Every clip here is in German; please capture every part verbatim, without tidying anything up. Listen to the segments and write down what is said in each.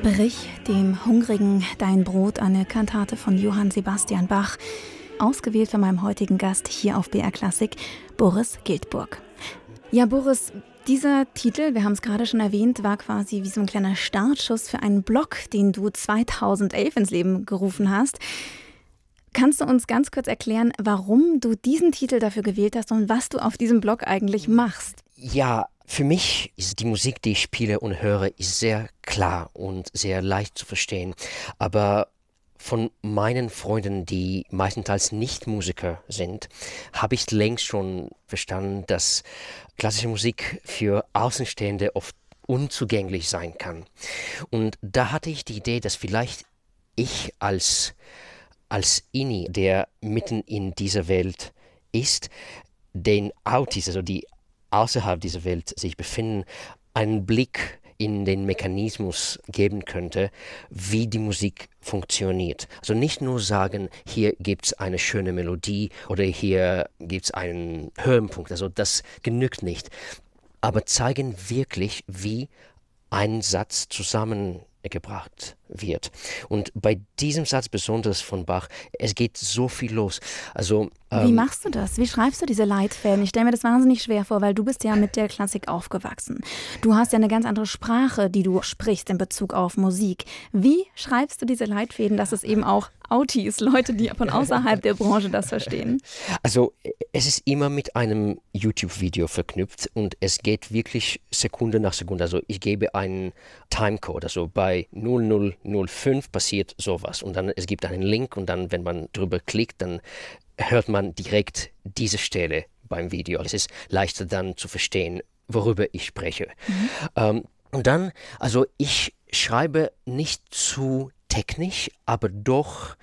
Brich dem Hungrigen dein Brot, eine Kantate von Johann Sebastian Bach, ausgewählt von meinem heutigen Gast hier auf B R Klassik, Boris Giltburg. Ja, Boris, dieser Titel, wir haben es gerade schon erwähnt, war quasi wie so ein kleiner Startschuss für einen Blog, den du zweitausendelf ins Leben gerufen hast. Kannst du uns ganz kurz erklären, warum du diesen Titel dafür gewählt hast und was du auf diesem Blog eigentlich machst? Ja, für mich ist die Musik, die ich spiele und höre, ist sehr klar und sehr leicht zu verstehen. Aber von meinen Freunden, die meistenteils nicht Musiker sind, habe ich längst schon verstanden, dass klassische Musik für Außenstehende oft unzugänglich sein kann. Und da hatte ich die Idee, dass vielleicht ich als, als Inni, der mitten in dieser Welt ist, den Autis, also die außerhalb dieser Welt sich befinden, einen Blick in den Mechanismus geben könnte, wie die Musik funktioniert. Also nicht nur sagen, hier gibt es eine schöne Melodie oder hier gibt es einen Höhepunkt, also das genügt nicht. Aber zeigen wirklich, wie ein Satz zusammengebracht wird. Und bei diesem Satz besonders von Bach, es geht so viel los. Also, ähm, Wie machst du das? Wie schreibst du diese Leitfäden? Ich stelle mir das wahnsinnig schwer vor, weil du bist ja mit der Klassik aufgewachsen. Du hast ja eine ganz andere Sprache, die du sprichst in Bezug auf Musik. Wie schreibst du diese Leitfäden, dass es eben auch Autis, Leute, die von außerhalb der Branche das verstehen? Also es ist immer mit einem YouTube-Video verknüpft und es geht wirklich Sekunde nach Sekunde. Also ich gebe einen Timecode, also bei null null null fünf passiert sowas und dann es gibt einen Link und dann, wenn man drüber klickt, dann hört man direkt diese Stelle beim Video. Es ist leichter dann zu verstehen, worüber ich spreche. Mhm. Ähm, und dann, also ich schreibe nicht zu technisch, aber doch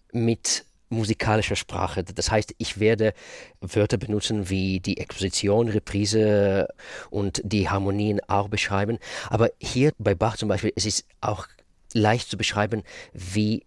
mit musikalischer Sprache. Das heißt, ich werde Wörter benutzen wie die Exposition, Reprise und die Harmonien auch beschreiben. Aber hier bei Bach zum Beispiel, es ist auch leicht zu beschreiben, wie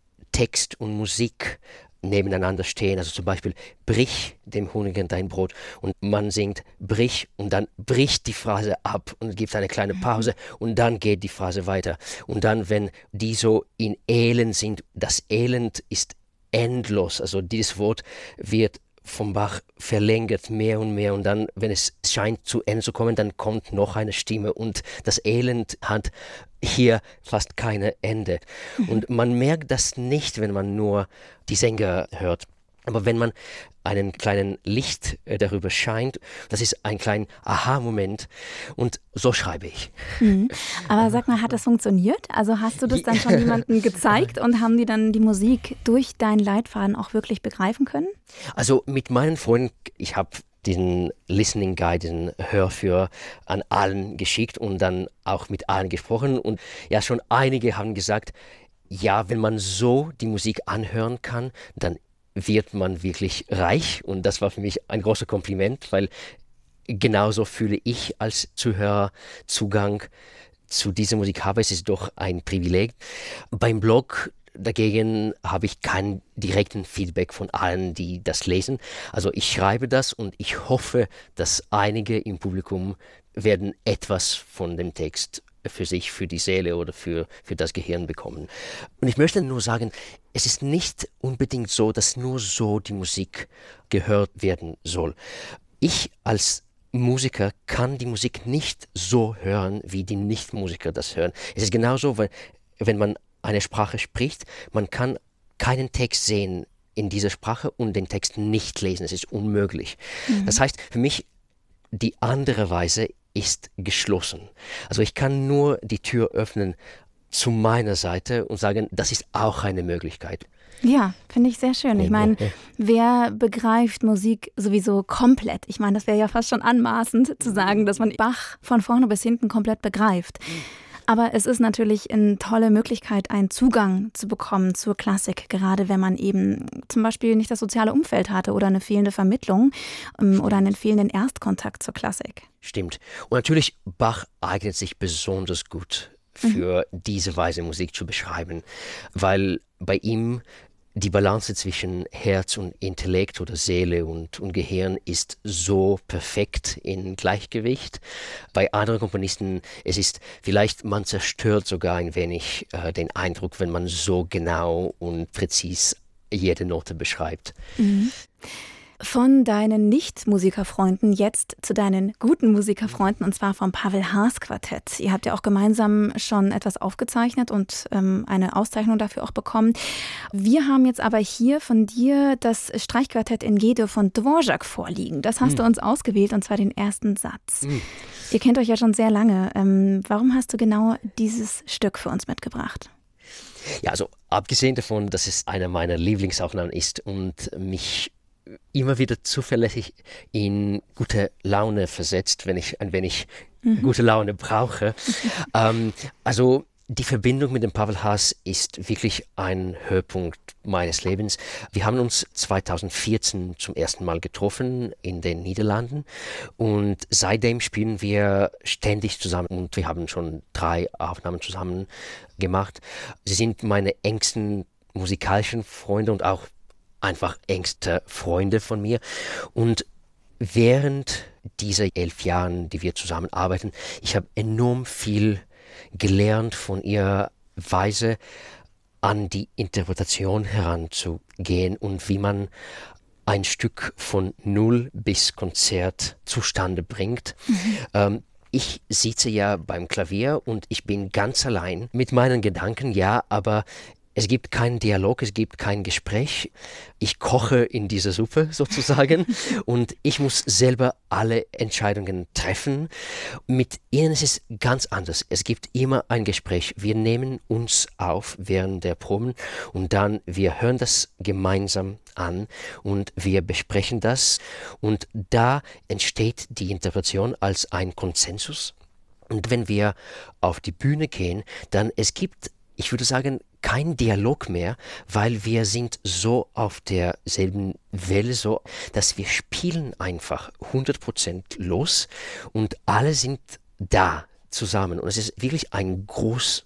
Text und Musik nebeneinander stehen. Also zum Beispiel, brich dem Hungrigen dein Brot und man singt brich und dann bricht die Phrase ab und gibt eine kleine Pause und dann geht die Phrase weiter. Und dann, wenn die so in Elend sind, das Elend ist endlos. Also dieses Wort wird vom Bach verlängert mehr und mehr und dann, wenn es scheint zu Ende zu kommen, dann kommt noch eine Stimme und das Elend hat hier fast kein Ende. Und man merkt das nicht, wenn man nur die Sänger hört. Aber wenn man einen kleinen Licht darüber scheint, das ist ein kleiner Aha-Moment und so schreibe ich. Mhm. Aber sag mal, hat das funktioniert? Also hast du das dann schon jemandem gezeigt und haben die dann die Musik durch deinen Leitfaden auch wirklich begreifen können? Also mit meinen Freunden, ich habe diesen Listening Guide, diesen Hörführer an allen geschickt und dann auch mit allen gesprochen und ja, schon einige haben gesagt, ja, wenn man so die Musik anhören kann, dann wird man wirklich reich und das war für mich ein großer Kompliment, weil genauso fühle ich als Zuhörer Zugang zu dieser Musik habe. Es ist doch ein Privileg. Beim Blog dagegen habe ich keinen direkten Feedback von allen, die das lesen. Also ich schreibe das und ich hoffe, dass einige im Publikum werden etwas von dem Text für sich, für die Seele oder für, für das Gehirn bekommen. Und ich möchte nur sagen, es ist nicht unbedingt so, dass nur so die Musik gehört werden soll. Ich als Musiker kann die Musik nicht so hören, wie die Nicht-Musiker das hören. Es ist genauso, weil wenn man eine Sprache spricht, man kann keinen Text sehen in dieser Sprache und den Text nicht lesen. Es ist unmöglich. Mhm. Das heißt, für mich die andere Weise ist geschlossen. Also ich kann nur die Tür öffnen zu meiner Seite und sagen, das ist auch eine Möglichkeit. Ja, finde ich sehr schön. Ich meine, wer begreift Musik sowieso komplett? Ich meine, das wäre ja fast schon anmaßend zu sagen, dass man Bach von vorne bis hinten komplett begreift. Aber es ist natürlich eine tolle Möglichkeit, einen Zugang zu bekommen zur Klassik, gerade wenn man eben zum Beispiel nicht das soziale Umfeld hatte oder eine fehlende Vermittlung ähm, oder einen fehlenden Erstkontakt zur Klassik. Stimmt. Und natürlich, Bach eignet sich besonders gut für mhm. diese Weise Musik zu beschreiben, weil bei ihm die Balance zwischen Herz und Intellekt oder Seele und, und Gehirn ist so perfekt in Gleichgewicht. Bei anderen Komponisten, es ist vielleicht, man zerstört sogar ein wenig äh, den Eindruck, wenn man so genau und präzis jede Note beschreibt. Mhm. Von deinen Nicht-Musikerfreunden jetzt zu deinen guten Musikerfreunden, und zwar vom Pavel Haas Quartett. Ihr habt ja auch gemeinsam schon etwas aufgezeichnet und ähm, eine Auszeichnung dafür auch bekommen. Wir haben jetzt aber hier von dir das Streichquartett in G-Dur von Dvorak vorliegen. Das hast mm. du uns ausgewählt, und zwar den ersten Satz. Mm. Ihr kennt euch ja schon sehr lange. Ähm, warum hast du genau dieses Stück für uns mitgebracht? Ja, also abgesehen davon, dass es einer meiner Lieblingsaufnahmen ist und mich immer wieder zuverlässig in gute Laune versetzt, wenn ich ein wenig mhm. gute Laune brauche. ähm, also die Verbindung mit dem Pavel Haas ist wirklich ein Höhepunkt meines Lebens. Wir haben uns zweitausendvierzehn zum ersten Mal getroffen in den Niederlanden und seitdem spielen wir ständig zusammen und wir haben schon drei Aufnahmen zusammen gemacht. Sie sind meine engsten musikalischen Freunde und auch einfach engste Freunde von mir. Und während dieser elf Jahren, die wir zusammenarbeiten, ich habe enorm viel gelernt von ihrer Weise, an die Interpretation heranzugehen und wie man ein Stück von Null bis Konzert zustande bringt. Mhm. Ähm, ich sitze ja beim Klavier und ich bin ganz allein mit meinen Gedanken, ja, aber es gibt keinen Dialog, es gibt kein Gespräch. Ich koche in dieser Suppe sozusagen und ich muss selber alle Entscheidungen treffen. Mit ihnen ist es ganz anders. Es gibt immer ein Gespräch. Wir nehmen uns auf während der Proben und dann wir hören das gemeinsam an und wir besprechen das. Und da entsteht die Interpretation als ein Konsensus. Und wenn wir auf die Bühne gehen, dann es gibt, ich würde sagen, kein Dialog mehr, weil wir sind so auf derselben Welle, so, dass wir spielen einfach hundert Prozent los und alle sind da zusammen. Und es ist wirklich ein groß